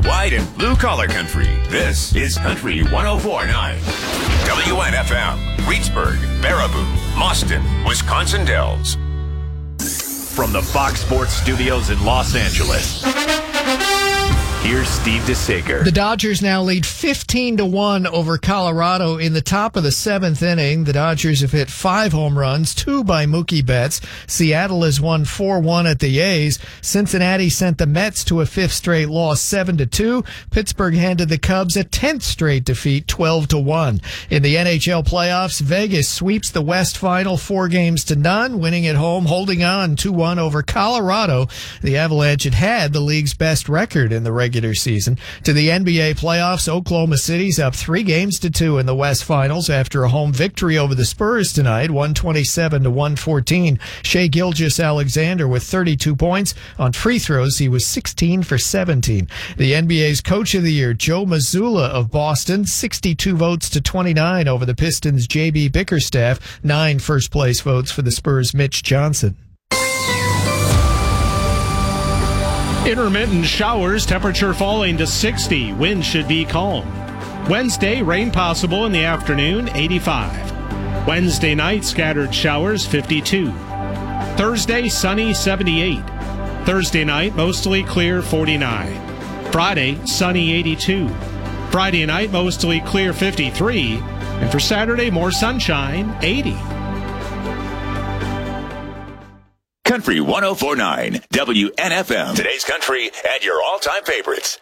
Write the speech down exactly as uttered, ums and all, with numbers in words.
White and blue collar country. This is Country one oh four point nine. W N F M, Reedsburg, Baraboo, Mauston, Wisconsin Dells. From the Fox Sports Studios in Los Angeles, here's Steve DeSager. The Dodgers now lead fifteen to one over Colorado in the top of the seventh inning. The Dodgers have hit five home runs, two by Mookie Betts. Seattle has won four one at the A's. Cincinnati sent the Mets to a fifth straight loss, seven to two. Pittsburgh handed the Cubs a tenth straight defeat, twelve to one. In the N H L playoffs, Vegas sweeps the West Final four games to none, winning at home, holding on two one over Colorado. The Avalanche had had the league's best record in the regular regular season. To the N B A playoffs, Oklahoma City's up three games to two in the West Finals after a home victory over the Spurs tonight, one twenty-seven to one fourteen. Shai Gilgeous-Alexander with thirty-two points. On free throws, he was sixteen for seventeen. The N B A's Coach of the Year, Joe Mazzulla of Boston, sixty-two votes to twenty-nine over the Pistons' J B Bickerstaff, nine first-place votes for the Spurs' Mitch Johnson. Intermittent showers, temperature falling to sixty. Wind should be calm. Wednesday, rain possible in the afternoon, eighty-five. Wednesday night, scattered showers, fifty-two. Thursday, sunny, seventy-eight. Thursday night, mostly clear, forty-nine. Friday, sunny, eighty-two. Friday night, mostly clear, fifty-three. And for Saturday, more sunshine, eighty. Country one oh four point nine, W N F M. Today's country and your all-time favorites.